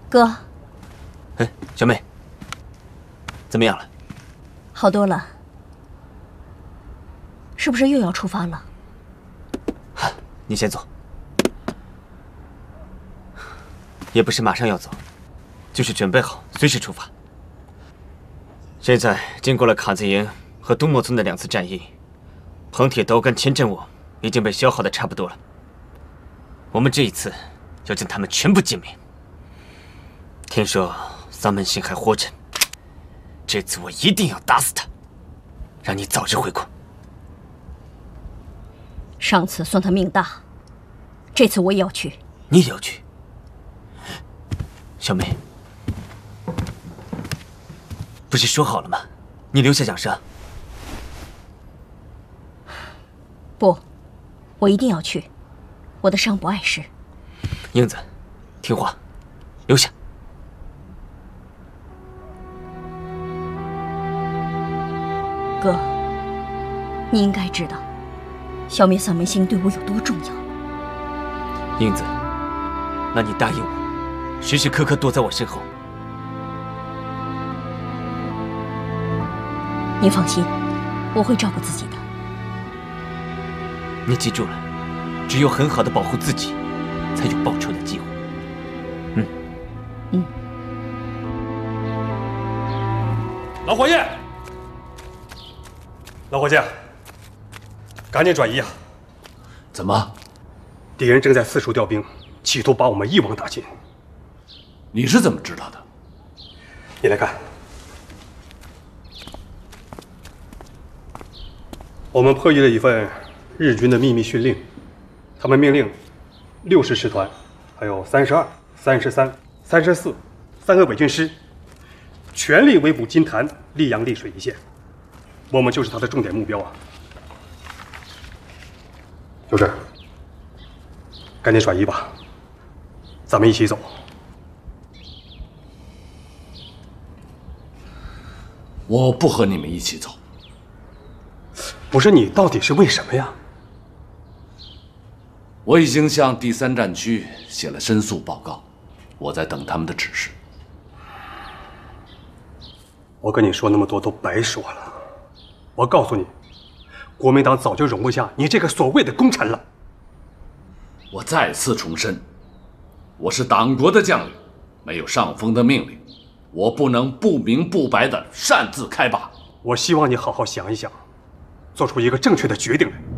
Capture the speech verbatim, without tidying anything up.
哥， 哎，小妹，怎么样了？ 好多了。是不是又要出发了？ 你先走。也不是马上要走，就是准备好随时出发。现在经过了卡子营和东莫村的两次战役，彭铁刀跟千镇武已经被消耗的差不多了。我们这一次要将他们全部歼灭。听说桑门星还活着，这次我一定要打死他，让你早日回国。 上次算他命大，这次我也要去。 你也要去？小妹，不是说好了吗？你留下养伤。 不，我一定要去。我的伤不碍事。 英子，听话，留下。 哥，你应该知道，消灭丧门星对我有多重要。 英子，那你答应我，时时刻刻躲在我身后。 你放心，我会照顾自己的。 你记住了，只有很好的保护自己，才有报仇的机会。嗯， 嗯。 老伙计，老伙计，赶紧转移啊！ 怎么？ 敌人正在四处调兵，企图把我们一网打尽。 你是怎么知道的？ 你来看，我们破译了一份日军的秘密训令，他们命令六十师团，还有三十二、三十三、三十四三个伪军师，全力围捕金坛、溧阳、溧水一线。我们就是他的重点目标啊！就这儿，赶紧转移吧，咱们一起走。 我不和你们一起走。 不是你，到底是为什么呀？ 我已经向第三战区写了申诉报告，我在等他们的指示。 我跟你说那么多都白说了。我告诉你，国民党早就容不下你这个所谓的功臣了。 我再次重申，我是党国的将领，没有上峰的命令，我不能不明不白的擅自开拔。 我希望你好好想一想，做出一个正确的决定来。